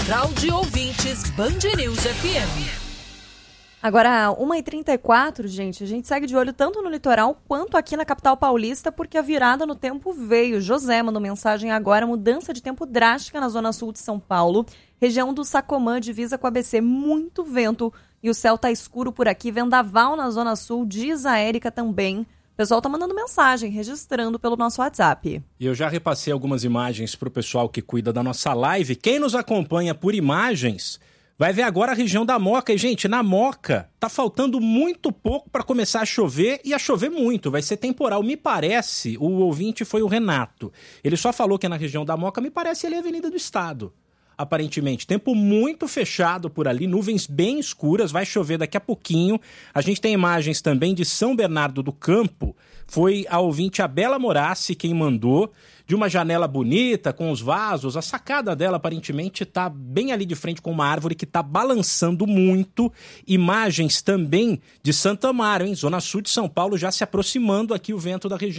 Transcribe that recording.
Central de Ouvintes Band News FM. Agora, 1h34, gente, a gente segue de olho tanto no litoral quanto aqui na capital paulista, porque a virada no tempo veio. José mandou mensagem agora, mudança de tempo drástica na zona sul de São Paulo, região do Sacomã, divisa com a ABC, muito vento e o céu tá escuro por aqui, vendaval na zona sul, diz a Érica também. O pessoal tá mandando mensagem, registrando pelo nosso WhatsApp. E eu já repassei algumas imagens pro pessoal que cuida da nossa live. Quem nos acompanha por imagens vai ver agora a região da Moca. E, gente, na Moca tá faltando muito pouco para começar a chover e a chover muito. Vai ser temporal. Me parece, o ouvinte foi o Renato. Ele só falou que é na região da Moca, me parece ali a Avenida do Estado. Aparentemente, tempo muito fechado por ali, nuvens bem escuras, vai chover daqui a pouquinho. A gente tem imagens também de São Bernardo do Campo. Foi a ouvinte Abela Morassi quem mandou, de uma janela bonita, com os vasos. A sacada dela, aparentemente, está bem ali de frente com uma árvore que está balançando muito. Imagens também de Santo Amaro, hein? Zona sul de São Paulo, já se aproximando aqui o vento da região.